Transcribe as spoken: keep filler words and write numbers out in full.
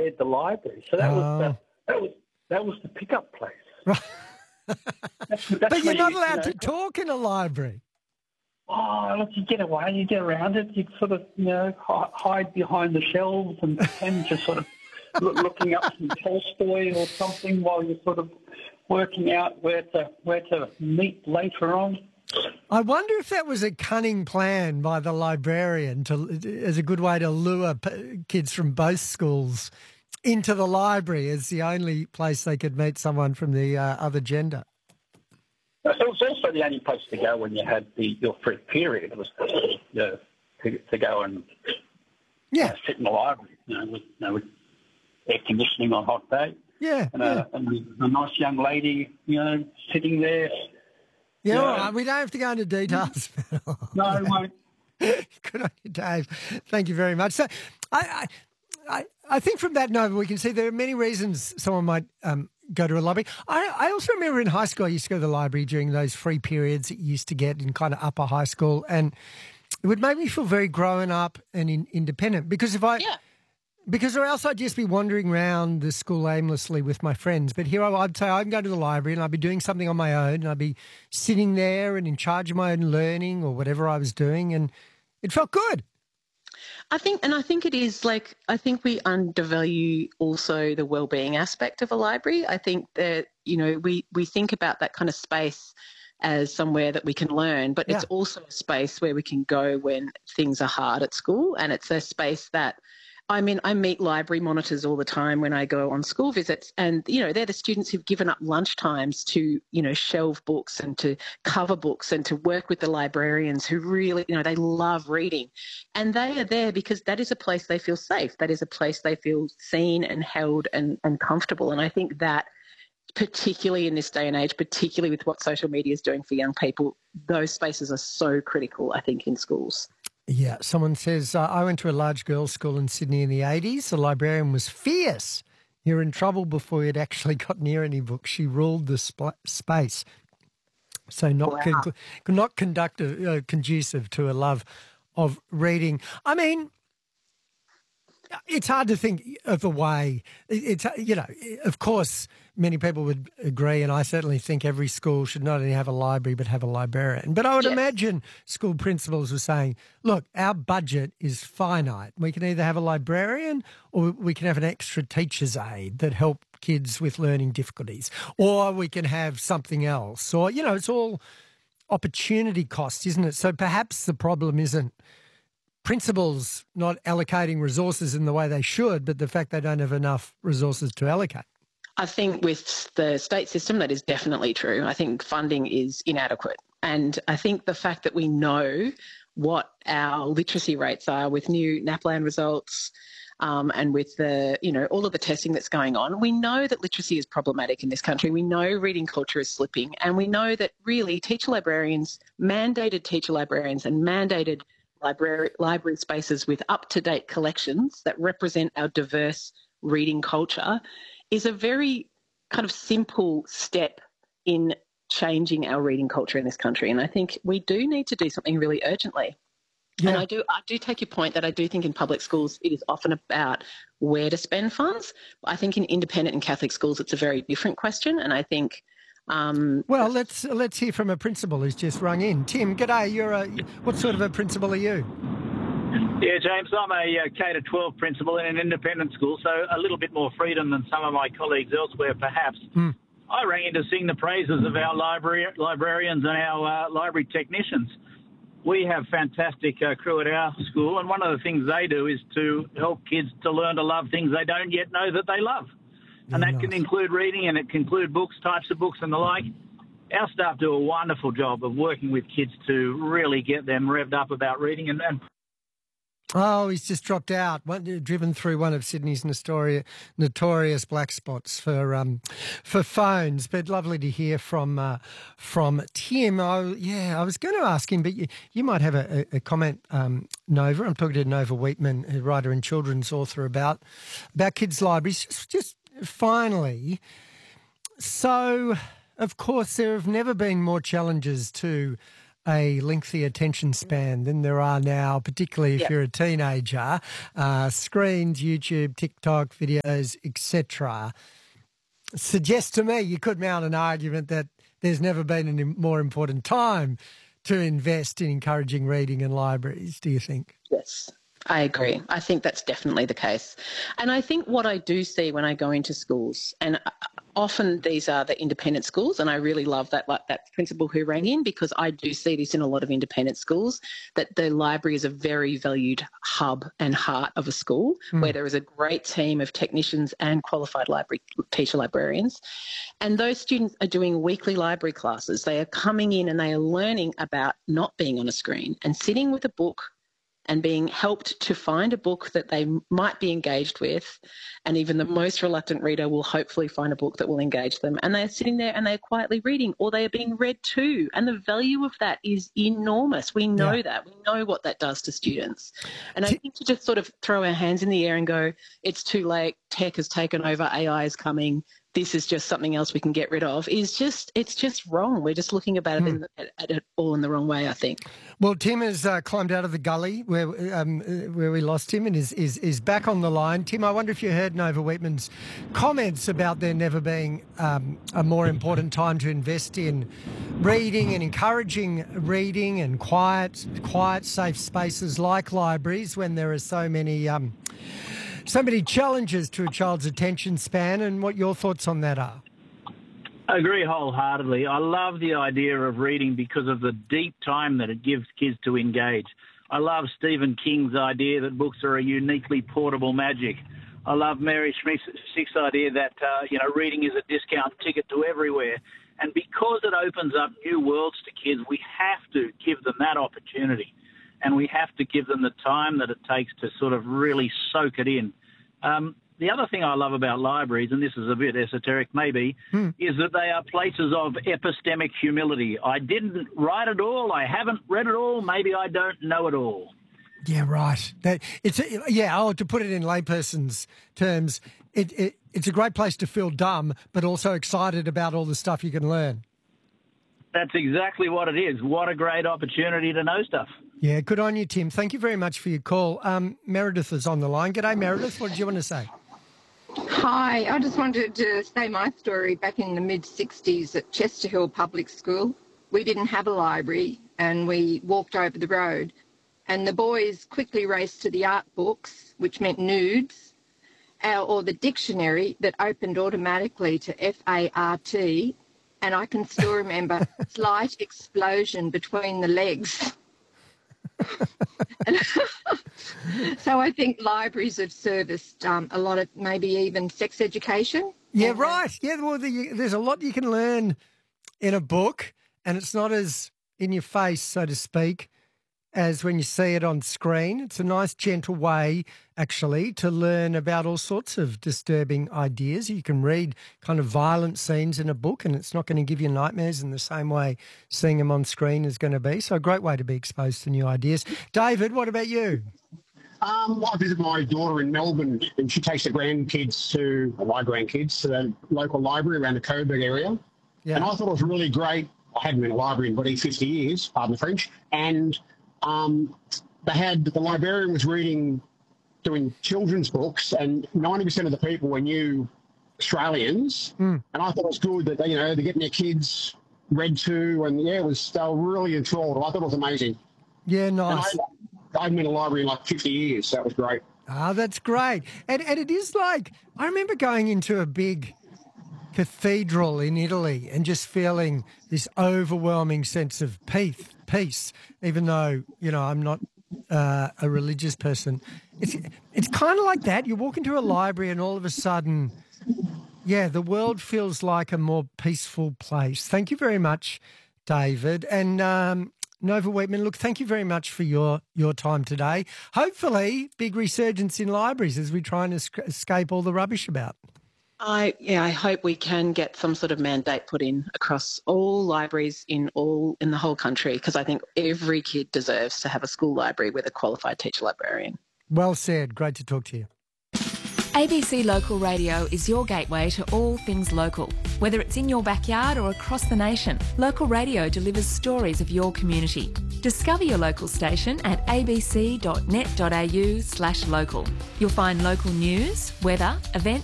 shared the library. So that Oh. was the, that was that was the pickup place. Right. That's, that's But you're where not you, allowed you know, to talk in a library. Oh, look, you get away, you get around it, you sort of, you know, hi- hide behind the shelves and pretend you're sort of loo- looking up some Tolstoy or something while you're sort of working out where to where to meet later on. I wonder if that was a cunning plan by the librarian to, as a good way to lure p- kids from both schools into the library as the only place they could meet someone from the uh, other gender. It was also the only place to go when you had the your free period. It was you know, to, to go and Yeah, uh, sit in the library, you know, with, you know, with air conditioning on hot day, yeah, and, yeah. a, and a nice young lady, you know, sitting there. Yeah, Yeah. all right. We don't have to go into details. No, it won't. Good on you, Dave. Thank you very much. So, I, I, I, I think from that note we can see there are many reasons someone might um, go to a library. I, I also remember in high school I used to go to the library during those free periods that you used to get in kind of upper high school, and it would make me feel very grown up and in, independent because if I. Yeah. Because or else I'd just be wandering around the school aimlessly with my friends. But here I- I'd say I'd go to the library and I'd be doing something on my own and I'd be sitting there and in charge of my own learning or whatever I was doing, and it felt good. I think, and I think it is like, I think we undervalue also the well-being aspect of a library. I think that, you know, we, we think about that kind of space as somewhere that we can learn, but Yeah. it's also a space where we can go when things are hard at school. And it's a space that, I mean, I meet library monitors all the time when I go on school visits, and, you know, they're the students who've given up lunch times to, you know, shelve books and to cover books and to work with the librarians who really, you know, they love reading. And they are there because that is a place they feel safe. That is a place they feel seen and held and, and comfortable. And I think that, particularly in this day and age, particularly with what social media is doing for young people, those spaces are so critical, I think, in schools. Yeah, someone says, uh, I went to a large girls' school in Sydney in the eighties. The librarian was fierce. You're in trouble before you'd actually got near any books. She ruled the sp- space. So not Wow. con- not conductive, uh, conducive to a love of reading. I mean, it's hard to think of a way. It's, you know, of course, many people would agree, and I certainly think every school should not only have a library but have a librarian. But I would Yes. imagine school principals were saying, look, our budget is finite. We can either have a librarian or we can have an extra teacher's aide that help kids with learning difficulties, or we can have something else. Or, you know, it's all opportunity cost, isn't it? So perhaps the problem isn't principals not allocating resources in the way they should, but the fact they don't have enough resources to allocate. I think with the state system, that is definitely true. I think funding is inadequate. And I think the fact that we know what our literacy rates are with new NAPLAN results um, and with the, you know, all of the testing that's going on, we know that literacy is problematic in this country. We know reading culture is slipping. And we know that really teacher librarians, mandated teacher librarians and mandated library, library spaces with up-to-date collections that represent our diverse reading culture is a very kind of simple step in changing our reading culture in this country. And I think we do need to do something really urgently. Yeah. And I do I do take your point that I do think in public schools it is often about where to spend funds. I think in independent and Catholic schools it's a very different question. And I think um, Well, let's let's hear from a principal who's just rung in. Tim, g'day. You're a what sort of a principal are you? Yeah, James, I'm a uh, K to twelve principal in an independent school, so a little bit more freedom than some of my colleagues elsewhere, perhaps. Mm. I rang in to sing the praises of our library, librarians and our uh, library technicians. We have fantastic uh, crew at our school, and one of the things they do is to help kids to learn to love things they don't yet know that they love. And Yeah, that can nice. include reading, and it can include books, types of books and the like. Our staff do a wonderful job of working with kids to really get them revved up about reading and, and Oh, he's just dropped out, one, driven through one of Sydney's notorious, notorious black spots for um, for phones. But lovely to hear from uh, from Tim. Oh, yeah, I was going to ask him, but you, you might have a, a comment, um, Nova. I'm talking to Nova Wheatman, a writer and children's author, about about kids' libraries. Just, just finally, so of course there have never been more challenges to a lengthy attention span than there are now, particularly if Yep. you're a teenager. Uh, screens, YouTube, TikTok, videos, et cetera suggests to me you could mount an argument that there's never been a more important time to invest in encouraging reading in libraries, do you think? Yes, I agree. I think that's definitely the case. And I think what I do see when I go into schools, and often these are the independent schools, and I really love that like that principal who rang in, because I do see this in a lot of independent schools, that the library is a very valued hub and heart of a school mm. where there is a great team of technicians and qualified library teacher librarians. And those students are doing weekly library classes. They are coming in and they are learning about not being on a screen and sitting with a book and being helped to find a book that they might be engaged with. And even the most reluctant reader will hopefully find a book that will engage them. And they're sitting there and they're quietly reading, or they are being read to. And the value of that is enormous. We know yeah. that. We know what that does to students. And I think to just sort of throw our hands in the air and go, it's too late, tech has taken over, A I is coming, this is just something else we can get rid of, is just, it's just wrong. We're just looking about it, mm. in, at it all in the wrong way, I think. Well, Tim has uh, climbed out of the gully where um, where we lost him and is, is is back on the line. Tim, I wonder if you heard Nova Wheatman's comments about there never being um, a more important time to invest in reading and encouraging reading and quiet, quiet, safe spaces like libraries when there are so many... Um, So many challenges to a child's attention span, and what your thoughts on that are. I agree wholeheartedly. I love the idea of reading because of the deep time that it gives kids to engage. I love Stephen King's idea that books are a uniquely portable magic. I love Mary Schmick's idea that, uh, you know, reading is a discount ticket to everywhere. And because it opens up new worlds to kids, we have to give them that opportunity. And we have to give them the time that it takes to sort of really soak it in. Um, the other thing I love about libraries, and this is a bit esoteric maybe, hmm. is that they are places of epistemic humility. I didn't write it all. I haven't read it all. Maybe I don't know it all. Yeah, right. That it's a, yeah. Oh, to put it in layperson's terms, it, it it's a great place to feel dumb, but also excited about all the stuff you can learn. That's exactly what it is. What a great opportunity to know stuff. Yeah, good on you, Tim. Thank you very much for your call. Um, Meredith is on the line. G'day, Meredith. What did you want to say? Hi, I just wanted to say my story. Back in the mid-sixties at Chester Hill Public School, we didn't have a library and we walked over the road, and the boys quickly raced to the art books, which meant nudes, or the dictionary that opened automatically to F A R T, and I can still remember slight explosion between the legs. So I think libraries have serviced um, a lot of maybe even sex education. Yeah, right. Yeah, well, the, there's a lot you can learn in a book, and it's not as in your face, so to speak, as when you see it on screen. It's a nice, gentle way, actually, to learn about all sorts of disturbing ideas. You can read kind of violent scenes in a book, and it's not going to give you nightmares in the same way seeing them on screen is going to be. So a great way to be exposed to new ideas. David, what about you? Um, well, I visit my daughter in Melbourne, and she takes her grandkids to, or my grandkids, to the local library around the Coburg area. Yeah. And I thought it was really great. I hadn't been in a library in bloody fifty years, pardon the French, and Um, they had, the librarian was reading, doing children's books, and ninety percent of the people were new Australians. Mm. And I thought it was good that, they, you know, they're getting their kids read to, and yeah, it was, they were really enthralled. I thought it was amazing. Yeah, nice. I, I hadn't been in a library in like fifty years, so that was great. Ah, that's great. And, and it is like, I remember going into a big cathedral in Italy and just feeling this overwhelming sense of peace, peace, even though, you know, I'm not uh, a religious person. It's it's kind of like that. You walk into a library and all of a sudden, yeah, the world feels like a more peaceful place. Thank you very much, David. And um, Nova Wheatman, look, thank you very much for your, your time today. Hopefully, big resurgence in libraries as we try and es- escape all the rubbish about. I yeah, I hope we can get some sort of mandate put in across all libraries in all in the whole country, because I think every kid deserves to have a school library with a qualified teacher librarian. Well said. Great to talk to you. A B C Local Radio is your gateway to all things local. Whether it's in your backyard or across the nation, local radio delivers stories of your community. Discover your local station at abc.net.au slash local. You'll find local news, weather, events